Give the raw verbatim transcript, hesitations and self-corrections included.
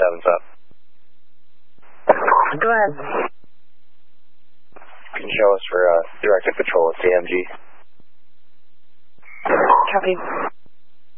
seven's up. Go ahead. Can you show us for uh, directed patrol at C M G? Copy.